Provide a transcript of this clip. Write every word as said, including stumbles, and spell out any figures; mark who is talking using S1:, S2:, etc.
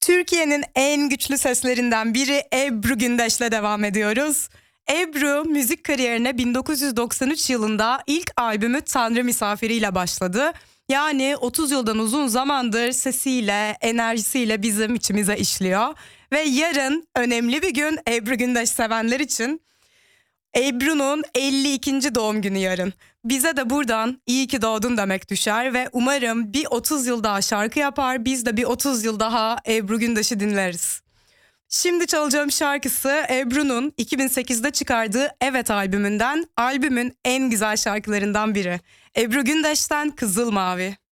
S1: Türkiye'nin en güçlü seslerinden biri Ebru Gündeş'le devam ediyoruz. Ebru müzik kariyerine bin dokuz yüz doksan üç yılında ilk albümü Tanrı Misafiri ile başladı. Yani otuz yıldan uzun zamandır sesiyle, enerjisiyle bizim içimize işliyor. Ve yarın önemli bir gün Ebru Gündeş sevenler için. Ebru'nun elli ikinci doğum günü yarın. Bize de buradan iyi ki doğdun demek düşer ve umarım bir otuz yıl daha şarkı yapar, biz de bir otuz yıl daha Ebru Gündeş'i dinleriz. Şimdi çalacağım şarkısı Ebru'nun iki bin sekizde çıkardığı Evet albümünden, albümün en güzel şarkılarından biri. Ebru Gündeş'ten Kızıl Mavi.